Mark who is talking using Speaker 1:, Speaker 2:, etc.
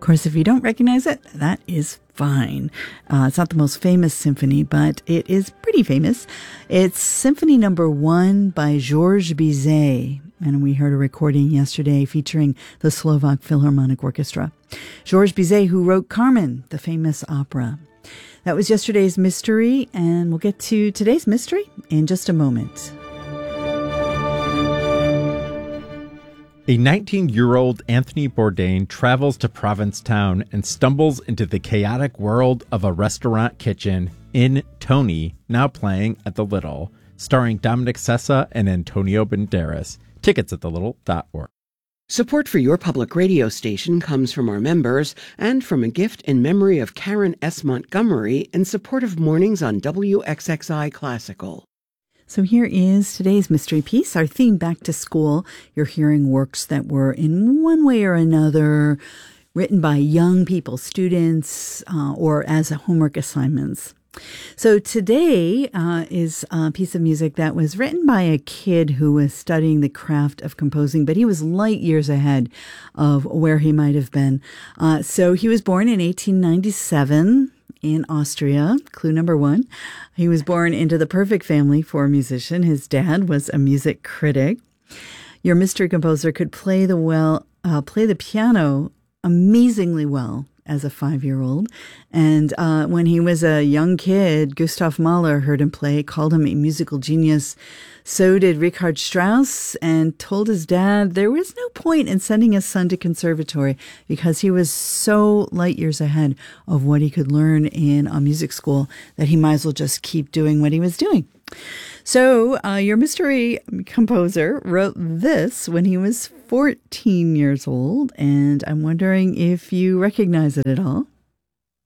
Speaker 1: course, if you don't recognize it, that is fine. It's not the most famous symphony, but it is pretty famous. It's Symphony Number 1 by Georges Bizet, and we heard a recording yesterday featuring the Slovak Philharmonic Orchestra. Georges Bizet, who wrote Carmen, the famous opera. That was yesterday's mystery, and we'll get to today's mystery in just a moment.
Speaker 2: A 19-year-old Anthony Bourdain travels to Provincetown and stumbles into the chaotic world of a restaurant kitchen in Tony, now playing at the Little, starring Dominic Sessa and Antonio Banderas. Tickets at thelittle.org.
Speaker 3: Support for your public radio station comes from our members and from a gift in memory of Karen S. Montgomery in support of mornings on WXXI Classical.
Speaker 1: So here is today's mystery piece, our theme, Back to School. You're hearing works that were in one way or another written by young people, students, or as homework assignments. So today is a piece of music that was written by a kid who was studying the craft of composing, but he was light years ahead of where he might have been. So he was born in 1897. In Austria. Clue number 1. He was born into the perfect family for a musician. His dad was a music critic. Your mystery composer could play the piano amazingly well as a 5-year-old. And when he was a young kid, Gustav Mahler heard him play, called him a musical genius. So did Richard Strauss, and told his dad there was no point in sending his son to conservatory because he was so light years ahead of what he could learn in a music school that he might as well just keep doing what he was doing. So your mystery composer wrote this when he was 14 years old, and I'm wondering if you recognize it at all.